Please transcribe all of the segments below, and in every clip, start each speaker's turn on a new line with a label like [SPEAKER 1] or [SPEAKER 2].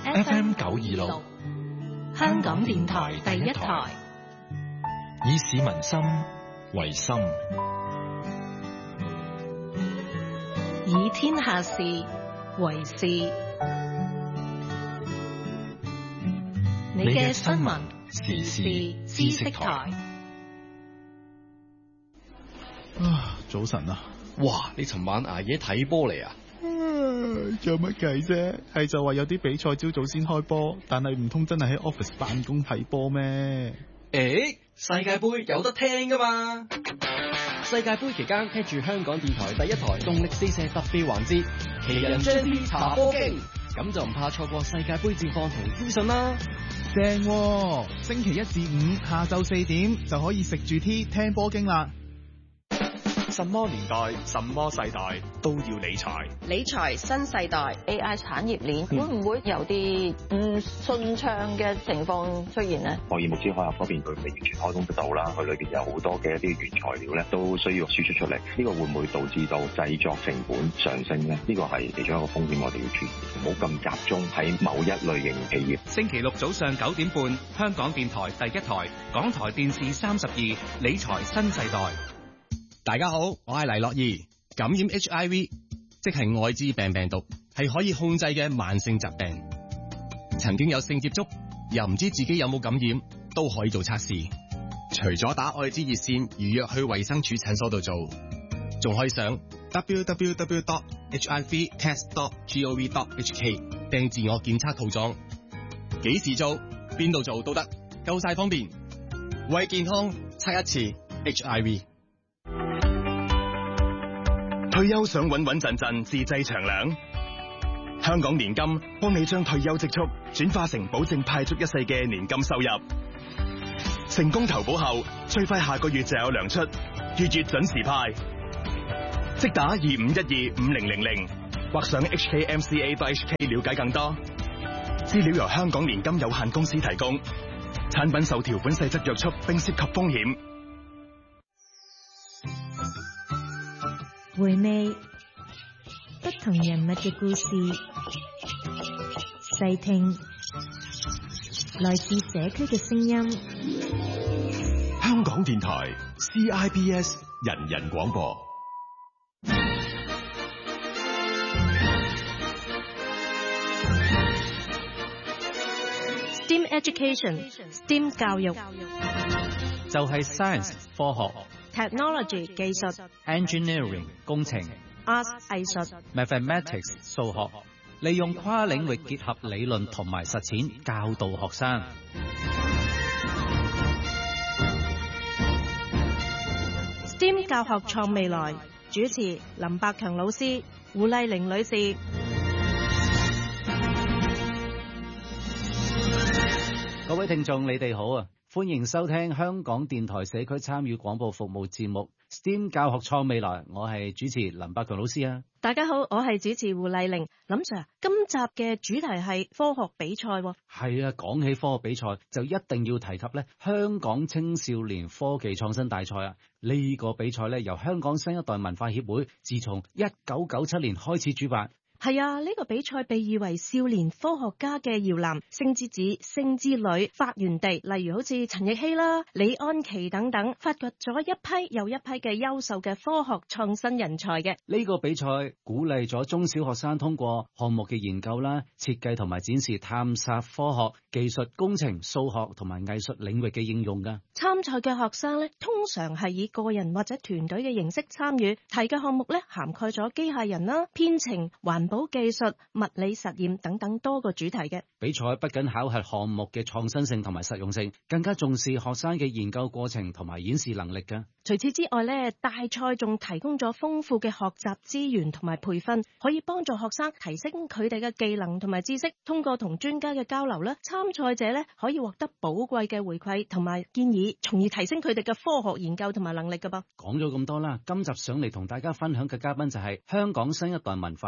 [SPEAKER 1] FM 926，香港電台第一台，以市民心為心，以天下事為事。你嘅新聞時事知識台。
[SPEAKER 2] 早晨啊！
[SPEAKER 3] 哇，你尋晚捱夜睇波嚟啊？
[SPEAKER 2] 有乜計啫？係就話有啲比賽朝早先開波，但係唔通真係喺 office 辦公睇波咩？
[SPEAKER 3] 世界盃有得聽噶嘛？世界盃期間聽住香港電台第一台動力四射特別環節，奇人張天查波經，咁就唔怕錯過世界盃戰況同資訊啦。
[SPEAKER 2] 正喎，星期一至五下晝4點就可以食住 tea 聽波經啦。
[SPEAKER 4] 什麼年代、什麼世代都要理財。
[SPEAKER 5] 理財新世代 AI 產業鏈會唔會有啲唔順暢嘅情況出現呢？
[SPEAKER 6] 貨業目標開合嗰邊佢未完全開工得到啦，佢裏邊有好多嘅一啲原材料咧都需要輸出出嚟，呢個會唔會導致到製作成本上升咧？呢個係其中一個風險，我哋要注意，唔好咁集中喺某一類型企業。
[SPEAKER 7] 星期六早上9點半，香港電台第一台，港台電視32，理財新世代。
[SPEAKER 8] 大家好，我係黎樂儀。感染 HIV 即係愛滋病病毒，係可以控制嘅慢性疾病。曾經有性接觸又唔知自己有冇感染，都可以做測試。除咗打愛滋熱線預約去衛生署診所度做，仲可以上 www.hivtest.gov.hk 訂自我檢測套裝。幾時做邊度做都得，夠晒方便。為健康測一次 HIV。
[SPEAKER 4] 退休想穩穩陣陣自製長糧，香港年金幫你將退休積蓄轉化成保證派足一世嘅年金收入。成功投保後，最快下個月就有糧出，月月準時派。即打25125000或上 hkmca.hk 了解更多。資料由香港年金有限公司提供，產品受條款細則約束並涉及風險。
[SPEAKER 9] 回味不同人物嘅故事，細聽來自社區嘅聲音。
[SPEAKER 10] 香港電台 CIBS 人人廣播。
[SPEAKER 1] STEM Education，STEM 教育
[SPEAKER 11] 就係 science 科學。
[SPEAKER 1] Technology 技術
[SPEAKER 11] ，Engineering 工程
[SPEAKER 1] ，Arts 藝術
[SPEAKER 11] ，Mathematics 數學，利用跨領域結合理論同埋實踐教導學生。
[SPEAKER 1] STEM 教學創未來，主持林百強老師、胡麗玲女士。
[SPEAKER 11] 各位聽眾，你哋好啊！歡迎收聽香港電台社區參與廣播服務節目 STEM 教學創未來，我係主持林百強老師啊！
[SPEAKER 1] 大家好，我係主持胡麗玲。林 Sir， 今集嘅主題係科學比賽喎。
[SPEAKER 11] 係啊，講起科學比賽就一定要提及咧香港青少年科技創新大賽啊！呢個比賽咧由香港新一代文化協會自從1997年開始主辦。
[SPEAKER 1] 係啊，呢個比賽被譽為少年科學家嘅搖籃，星之子、星之女發源地，例如好似陳奕希啦、李安琪等等，發掘咗一批又一批嘅優秀嘅科學創新人才嘅。
[SPEAKER 11] 呢個比賽鼓勵咗中小學生通過項目嘅研究啦、設計同埋展示探索科學、技術、工程、數學同埋藝術領域嘅應用㗎。
[SPEAKER 1] 參賽嘅學生咧，通常係以個人或者團隊嘅形式參與，提嘅項目咧涵蓋咗機械人啦、編程、環保技術、物理實驗等等多個主題嘅。
[SPEAKER 11] 比賽不僅考核項目嘅創新性同埋實用性，更加重視學生嘅研究過程同埋演示能力㗎。
[SPEAKER 1] 除此之外咧，大賽仲提供咗豐富嘅學習資源同埋培訓，可以幫助學生提升佢哋嘅技能同埋知識。通過同專家嘅交流咧，參賽者咧可以獲得寶貴嘅回饋同埋建議，從而提升佢哋嘅科學研究同埋能力㗎噃。
[SPEAKER 11] 講咗咁多啦，今集上嚟同大家分享嘅嘉賓就係香港新一代文化協會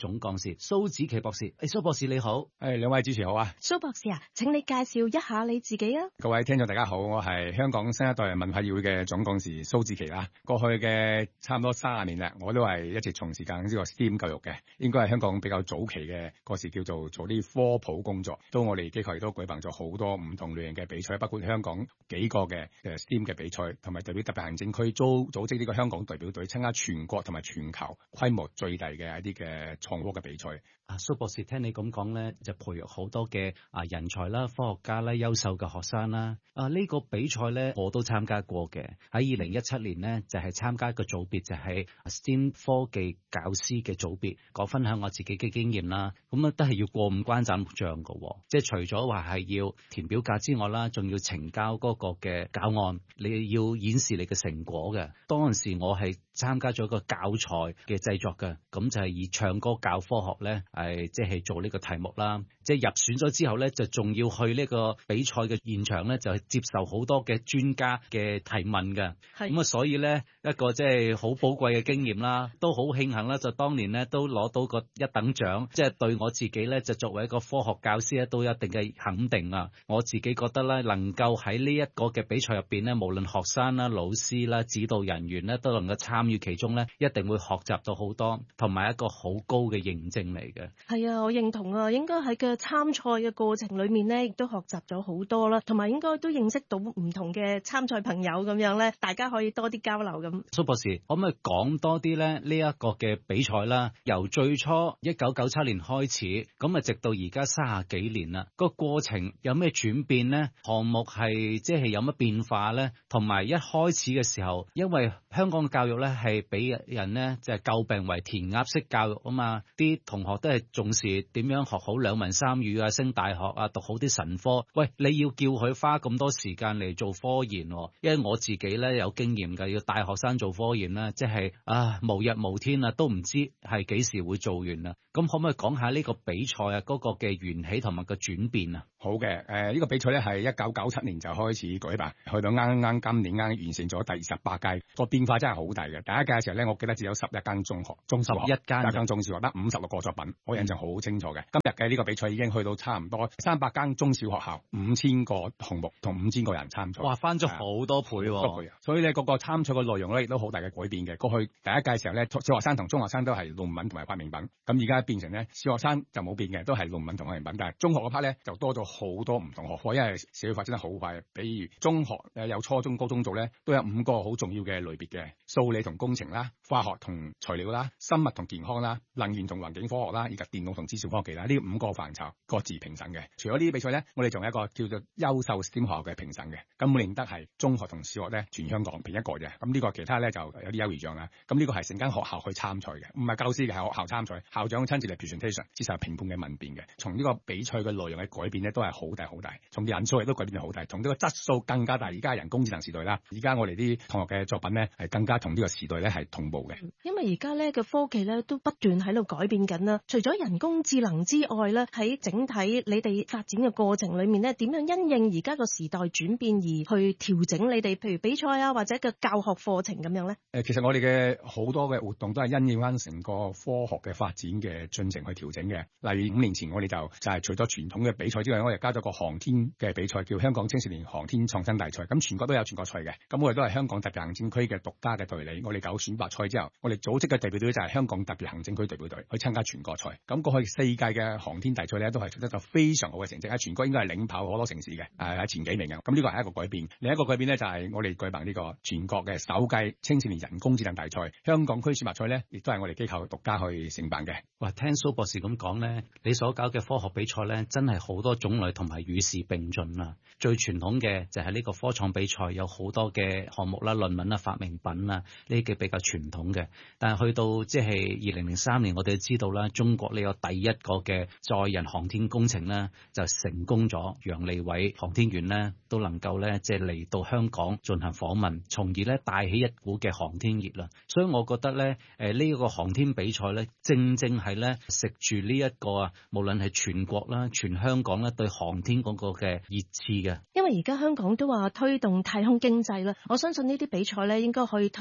[SPEAKER 11] 總幹事蘇子琪博士。蘇博士你好。
[SPEAKER 12] 兩位主持好啊。
[SPEAKER 1] 蘇博士啊，請你介紹一下你自己啊。
[SPEAKER 12] 各位聽眾大家好，我係香港新一代文化議會嘅總幹事蘇子琪啦。過去嘅差唔多30年啦，我都係一直從事緊呢個 STEM 教育嘅，應該係香港比較早期嘅嗰時叫做啲科普工作。都我哋機構亦都舉辦咗好多唔同類型嘅比賽，包括香港幾個嘅STEM 嘅比賽，同埋代表特別行政區組織呢個香港代表隊參加全國同埋全球規模最大嘅一啲嘅創科嘅比賽。
[SPEAKER 11] 蘇博士聽你咁講咧，就培育好多嘅人才啦、科學家啦、優秀嘅學生啦。呢個比賽咧我都參加過嘅。喺2017年咧就係參加一個組別，就係 STEM 科技教師嘅組別。我分享我自己嘅經驗啦。咁都係要過5關斬六將嘅，即係除咗話係要填表格之外啦，仲要呈交嗰個嘅教案，你要演示你嘅成果嘅。當陣時我係參加咗個教材嘅製作嘅，咁就係以唱歌教科學咧，即係做呢個題目啦。即係入選咗之後咧，就仲要去呢個比賽嘅現場咧，就係接受好多嘅專家嘅提問嘅。咁所以咧一個即係好寶貴嘅經驗啦，都好慶幸啦，就當年咧都攞到個1等獎，即係對我自己咧就作為一個科學教師咧都有一定嘅肯定啊。我自己覺得咧，能夠喺呢一個嘅比賽入邊咧，無論學生啦、老師啦、指導人員咧，都能夠參與其中咧，一定會學習到好多，同埋一個好高嘅認證嚟嘅。
[SPEAKER 1] 係啊，我認同啊，應該喺個參賽嘅過程裏面咧，亦都學習咗好多啦，同埋應該都認識到唔同嘅參賽朋友咁樣咧，大家可以多啲交流咁。
[SPEAKER 11] 蘇博士，可唔可以講多啲咧呢一個嘅比賽啦？由最初1997年開始，咁啊直到而家30幾年啦，個過程有咩轉變呢？項目係即係有乜變化咧？同埋一開始嘅時候，因為香港嘅教育咧係俾人咧就係詬病為填鴨式教育啊嘛，啲同學都係重視點樣學好2文3語啊，升大學啊，讀好啲神科。喂，你要叫佢花咁多時間嚟做科研，因為我自己咧有經驗㗎，要帶學生做科研啦，即係無日無天啊，都唔知係幾時會做完啊。咁可唔可以講下呢個比賽啊嗰個嘅緣起同埋個轉變啊？
[SPEAKER 12] 好嘅，呢個比賽咧係1997年就開始舉辦，去到啱今年完成咗第28屆，個變化真係好大嘅。第一屆嘅時候咧，我記得只有11間中小學，中小學得56個作品，我印象好清楚嘅。今日嘅呢個比賽已經去到差唔多300間中小學校，5000個項目同5000個人參賽。
[SPEAKER 11] 哇，翻咗好多倍喎！
[SPEAKER 12] 所以咧，個參賽嘅內容咧亦都好大嘅改變嘅。過去第一屆嘅時候咧，小學生同中學生都係論文同埋發明品，咁而家變成咧小學生就冇變嘅，都係論文同發明品，但係中學嗰 part 咧就多咗好多唔同學科，因為社會發展得好快。比如中學有初中、高中做咧，都有5個好重要嘅類別嘅，數理同工程啦、化學同材料啦、生物同健康啦、能源同環境科學啦，以及電腦同資訊科技啦，呢5個範疇各自評審嘅。除咗呢啲比賽咧，我哋仲有一個叫做優秀 STEM 學校嘅評審嘅，咁每年得係中學同小學咧全香港評一個嘅。咁呢個其他咧就有啲優異獎啦。咁呢個係成間學校去參賽嘅，唔係教師嘅，係學校參賽，校長親自嚟 presentation 接受評判嘅問辯嘅。從呢個比賽嘅內容嘅改變咧，都係好大好大。從人數亦都改變咗好大，同呢個質素更加大。而家人工智能時代啦，而家我哋啲同學嘅作品咧係更加同呢個時代咧係同步嘅。
[SPEAKER 1] 因為而家咧嘅科技咧都不斷喺度改變緊啦。除咗人工智能之外咧，喺整體你哋發展嘅過程裏面咧，點樣因應而家個時代轉變而去調整你哋譬如比賽啊或者嘅教學課程咁樣咧？
[SPEAKER 12] 其實我哋嘅好多嘅活動都係因應翻成個科學嘅發展嘅進程去調整嘅。例如5年前我哋就係除咗傳統嘅比賽之外，我哋加咗個航天嘅比賽，叫香港青少年航天創新大賽。咁全國都有全國賽嘅，咁我哋都係香港特別行政區嘅獨家嘅隊理。我哋搞選拔賽之後，我哋組織嘅代表隊就係香港特別行政區代表隊去參加全國賽。咁過去4屆嘅航天大賽咧，都係取得咗非常好嘅成績，喺全國應該係領跑好多城市嘅，喺前幾名嘅。咁呢個係一個改變。另一個改變咧就係我哋舉辦呢個全國嘅首屆青少年人工智能大賽，香港區選拔賽咧，亦都係我哋機構獨家去承辦嘅。
[SPEAKER 11] 哇，聽蘇博士咁講咧，你所搞嘅科學比賽咧，真係好多種類同埋與時並進啦。最傳統嘅就係呢個科創比賽，有好多嘅項目啦、論文啦、發明品啦，呢啲比較傳統嘅。但係去到即係2003年，我哋知道啦，中國呢個第一個嘅載人航天工程咧就成功咗，楊利偉航天員咧都能夠咧即係嚟到香港進行訪問，從而咧帶起一股嘅航天熱啦。所以我覺得咧呢一個航天比賽咧，正係咧食住呢一個啊，無論係全國啦、全香港咧對航天嗰個嘅熱熾嘅。
[SPEAKER 1] 因為而家香港都話推動太空經濟啦，我相信呢啲比賽咧應該可以推動到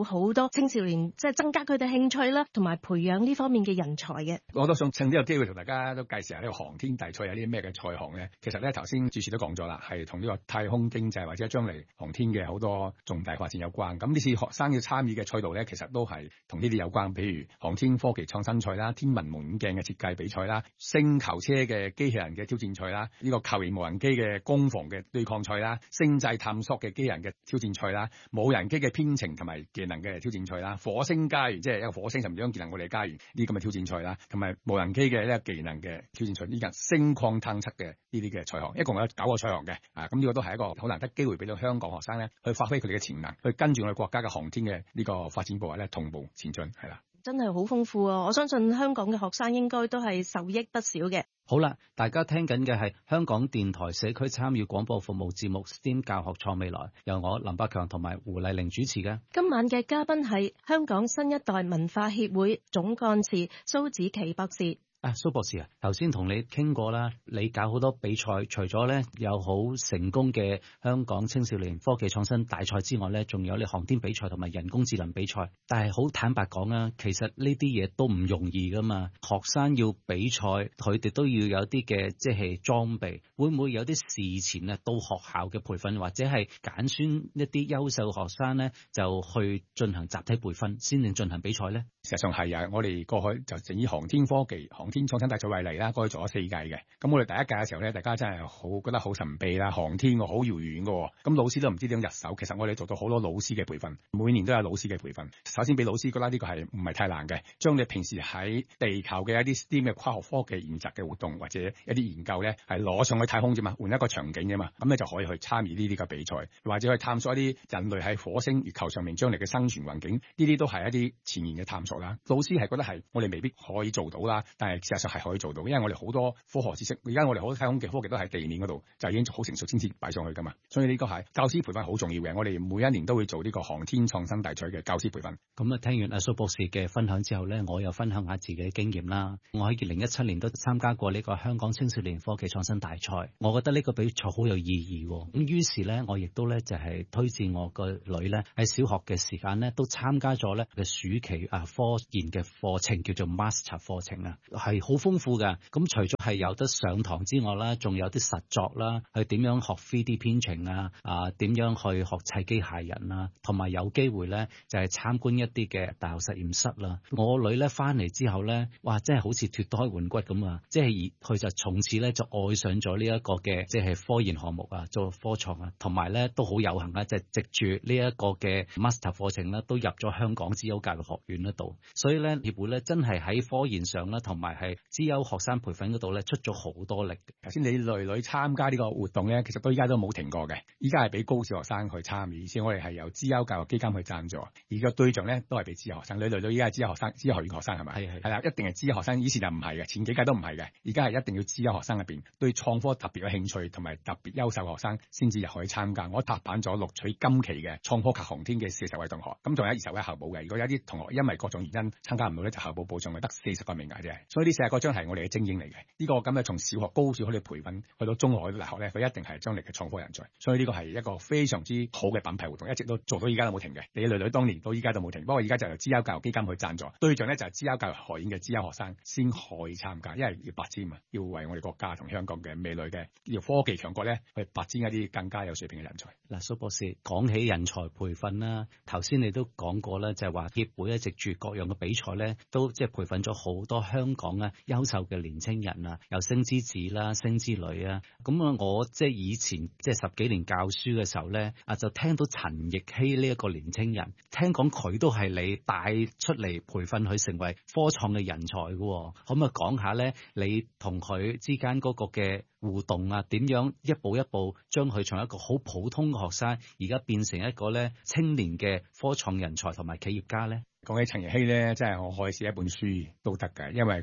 [SPEAKER 1] 有好多青少年即係增加佢哋興趣啦，同埋培養呢方面嘅人才嘅。
[SPEAKER 12] 我都想趁呢個機會同大家都介紹下呢個航天大賽有啲咩嘅賽項咧。其實咧頭先主持都講咗啦，係同呢個太空經濟或者將嚟航天嘅好多重大發展有關。咁呢次學生要參與嘅賽道咧，其實都係同呢啲有關，譬如航天科技創新賽啦、天文望遠鏡嘅設計比賽啦、星球車嘅機器人嘅挑戰賽啦、呢個球形無人機嘅攻防嘅對抗賽啦、星際探索嘅機器人嘅挑戰賽啦、無人機嘅編程同埋技能嘅挑戰賽啦、火星家園即係一個火星上面將技能我哋嘅家園呢咁嘅挑戰賽啦，同埋無人機嘅呢個技能嘅挑戰賽，呢個星礦探測嘅呢啲嘅賽項，一共有9個賽項嘅。咁呢個都係一個好難得機會俾到香港學生咧去發揮佢哋嘅潛能，去跟住我哋國家嘅航天嘅呢個發展步伐咧同步前進，係啦。
[SPEAKER 1] 真係好豐富啊！我相信香港嘅學生應該都係受益不少嘅。
[SPEAKER 11] 好啦，大家聽緊嘅係香港電台社區參與廣播服務節目 STEAM 教學創未來，由我林百強同埋胡麗玲主持嘅。
[SPEAKER 1] 今晚嘅嘉賓係香港新一代文化協會總幹事蘇紫棋博士。
[SPEAKER 11] 蘇博士啊，頭先同你傾過啦，你搞好多比賽，除咗咧有好成功嘅香港青少年科技創新大賽之外咧，仲有你航天比賽同埋人工智能比賽。但係好坦白講啦，其實呢啲嘢都唔容易噶嘛。學生要比賽，佢哋都要有啲嘅即係裝備，會唔會有啲事前啊到學校嘅培訓，或者係揀選一啲優秀學生咧，就去進行集體培訓先至進行比賽咧？
[SPEAKER 12] 實際上係啊，我哋過去就以航天科技、航天創新大賽為例啦，過去做咗4屆嘅。咁我哋第一屆嘅時候咧，大家真係覺得好神秘啦，航天好遙遠嘅。咁老師都唔知點入手。其實我哋做到好多老師嘅培訓，每年都有老師嘅培訓。首先俾老師覺得呢個係唔係太難嘅，將你平時喺地球嘅一啲 STEAM 嘅跨學科技研習嘅活動或者一啲研究咧，係攞上去太空啫嘛，換一個場景啫嘛，咁你就可以去參與呢啲嘅比賽，或者去探索一啲人類喺火星、月球上面將來嘅生存環境，呢啲都係一啲前沿嘅探索啦。老師係覺得係我哋未必可以做到啦，但係事實上係可以做到，因為我哋好多科學知識，而家我哋好多太空嘅科技都喺地面嗰度就已經好成熟先至擺上去噶嘛，所以呢個係教師培訓好重要嘅。我哋每一年都會做呢個航天創新大賽嘅教師培訓。
[SPEAKER 11] 咁啊，聽完阿蘇博士嘅分享之後咧，我又分享下自己嘅經驗啦。我喺2017年都參加過呢個香港青少年科技創新大賽，我覺得呢個比賽好有意義。咁於是咧，我亦都咧就係推薦我個女咧喺小學嘅時間咧都參加咗咧嘅暑期科研嘅課程，叫做 Master 課程啊，係好豐富嘅。咁除咗係有得上堂之外啦，仲有啲實作啦，去點樣學 3D 編程點樣去學砌機械人啊，同埋有機會咧就係參觀一啲嘅大學實驗室啦。我女咧翻嚟之後咧，哇，真係好似脫胎換骨咁啊！即係佢就從此咧就愛上咗呢一個嘅即係科研項目啊，做科創啊，同埋咧都好有幸啊，就係藉住呢一個嘅 Master 課程咧，都入咗香港資優教育學院嗰度。所以咧協會咧真係喺科研上啦，同埋係資優學生培訓嗰度咧出咗好多力。
[SPEAKER 12] 頭先你女參加呢個活動咧，其實到依家都冇停過嘅。依家係俾高小學生去參與，而且我哋係由資優教育基金去贊助，而個對象咧都係俾資優學生。你依家係資優學生、資優學院學生係咪？係啦，一定係資優學生。以前就唔係嘅，前幾屆都唔係嘅，而家係一定要資優學生入邊對創科特別有興趣同埋特別優秀嘅學生先至入去參加。我拍板咗錄取今期嘅創科及航天嘅40位同學，咁仲有20位候補嘅。如果有啲同學因為各種原因參加唔到咧，就候補上去得40個名額啫。所以呢40個將係我哋嘅精英嚟嘅。呢個咁嘅從小學、高小學去培訓去到中學、大學咧，佢一定係將嚟嘅創科人才。所以呢個係一個非常之好嘅品牌活動，一直都做到依家都冇停嘅。你女當年到依家都冇停，不過而家就由資優教育基金去贊助，對象咧就係資優教育學院嘅資優學生先可以參加，因為要拔尖啊，要為我哋國家同香港嘅未來嘅要科技強國咧去拔尖一啲更加有水平嘅人才。
[SPEAKER 11] 嗱，蘇博士講起人才培訓啦，頭先你都講過啦，就係話協會咧藉住各樣嘅比賽咧，都即係培訓咗好多香港啊優秀嘅年青人啊，有星之子啦、星之女啊。咁啊，我即係以前即係10幾年教書嘅時候咧，就聽到陳奕希呢一個年青人，聽講佢都係你帶出嚟培訓佢成為科創嘅人才嘅。可唔可以講下咧，你同佢之間嗰個嘅互動啊，點樣一步一步將佢從一個好普通嘅學生，而家變成一個咧青年嘅科創人才同埋企業家咧？
[SPEAKER 12] 講起陳奕希咧，真係我可以寫一本書都得㗎，因為佢嘅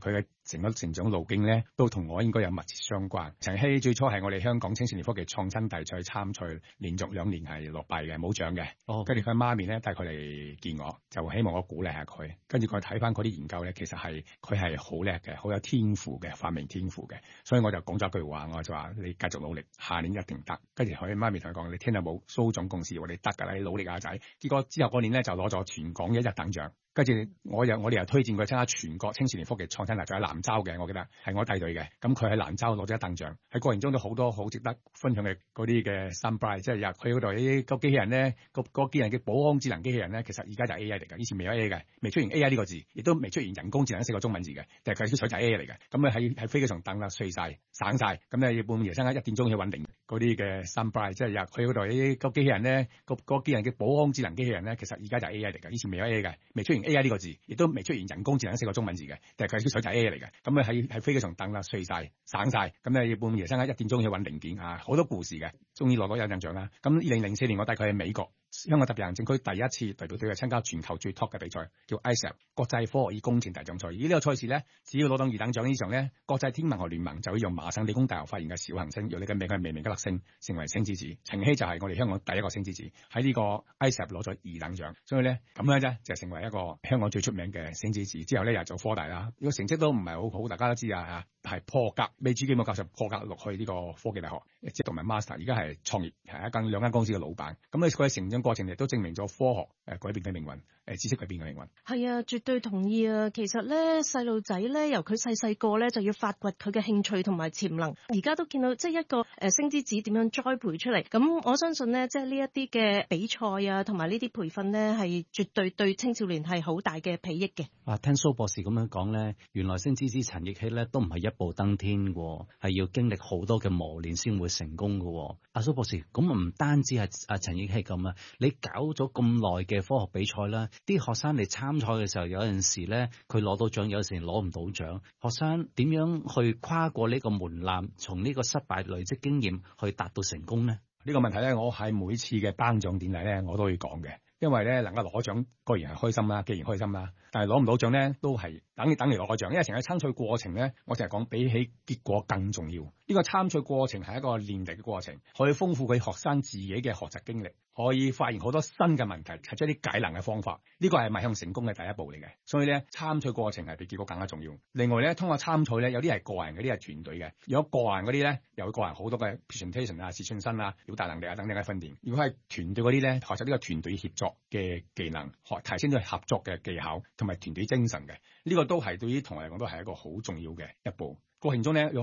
[SPEAKER 12] 成個成長路徑咧，都同我應該有密切相關。陳奕希最初係我哋香港青少年科技創新大賽參賽，連續2年係落敗嘅，冇獎嘅。跟住佢媽咪咧帶佢嚟見我，就希望我鼓勵下佢。跟住佢睇翻嗰啲研究咧，其實係佢係好叻嘅，好有天賦嘅，發明天賦嘅。所以我就講咗一句話，我就話你繼續努力，下年一定得。跟住佢媽咪同佢講，你聽到冇？蘇總公司話你得㗎啦，你努力啊仔。結果之後嗰年咧就攞咗全港1日等獎。跟住我哋又推薦佢參加全國青少年科技創新大賽喺蘭州嘅，我記得係我帶隊嘅。咁佢喺蘭州攞咗1等獎。喺過程中都好多好值得分享嘅嗰啲嘅 sunbright， 即係入去嗰度啲個機器人咧，個機器人嘅保安智能機器人咧，其實而家就係 AI 嚟嘅，以前未有 AI 嘅，未出現 AI 呢個字，亦都未出現人工智能4個中文字嘅，但係佢啲水就係 AI 嚟嘅。咁咧喺飛機上等啦，碎晒省晒，咁咧要半夜3更1點鐘去揾零嗰啲嘅 sunbright， 即係入去嗰度啲個機器人咧，個機器人嘅保安智能機器人咧，其實而家就係 AI 嚟嘅，以前未有 AI 嘅，未出現 AI 呢個字，亦都未出現人工智能4個中文字嘅，但係佢啲水就係 AI 嚟嘅。咁咧喺飛機上等啦，碎晒省晒，咁咧要半夜3更1點鐘去揾零件啊，好多故事嘅，終於攞到1等獎啦。咁2004年我帶佢去美國香港特別行政區第一次代表隊去參加全球最 top 嘅比賽，叫 ISAP 國際科學與工程大獎賽。而呢個賽事咧，只要攞到2等獎以上咧，國際天文學聯盟就會用麻省理工大學發現嘅小行星，用你嘅名係微明嘅粒星，成為星之子。陳奕希就係我哋香港第一個星之子，喺呢個 ISAP 攞咗2等獎，所以咧咁樣啫就成為一個香港最出名嘅星之子。之後咧又做科大啦，呢個成績都唔係好好，大家都知啊，係破格，未知幾冇教授破格落去呢個科技大學，即係讀埋 master， 而家係創業，係兩間公司嘅老闆。咁咧佢嘅成長過程亦都證明咗科學改變嘅命運，知識改變嘅命運。
[SPEAKER 1] 係啊，絕對同意啊！其實咧，細路仔咧，由佢細個咧就要發掘佢嘅興趣同埋潛能。而家都見到即係一個星之子點樣栽培出嚟。咁我相信咧，即係呢一啲嘅比賽啊，同埋呢啲培訓咧，係絕對對青少年係好大嘅裨益嘅。
[SPEAKER 11] 聽蘇博士咁樣講咧，原來星之子陳奕希咧都唔係一步登天嘅，係要經歷好多嘅磨練先會成功嘅。阿蘇博士，咁唔單止係阿陳奕希咁啊，你搞咗咁耐嘅科學比賽啦，啲學生嚟參賽嘅時候，有陣時咧佢攞到獎，有陣時攞唔到獎。學生點樣去跨過呢個門檻，從呢個失敗累積經驗去達到成功呢？
[SPEAKER 12] 呢個問題咧，我喺每次嘅頒獎典禮咧，我都會講嘅。因為咧能夠攞獎固然係開心啦，既然開心啦，但係攞唔到獎咧都係等嚟攞個獎，因為成個參賽過程咧，我成日講比起結果更重要。呢個參賽過程係一個練習嘅過程，可以豐富佢學生自己嘅學習經歷，可以發現好多新嘅問題，提出一啲解難嘅方法。呢個係邁向成功嘅第一步嚟嘅。所以咧參賽過程係比結果更加重要。另外咧通過參賽咧，有啲係個人嘅，有啲係團隊嘅。如果個人嗰啲咧，有個人好多嘅 presentation 啊、自信心啊、表達能力啊等等嘅訓練。如果係團隊嗰啲咧，學習呢個團隊協作嘅技能，提升咗合作嘅技巧同埋團隊精神嘅，呢個都係對於同學嚟講都係一個好重要嘅一步。過程中咧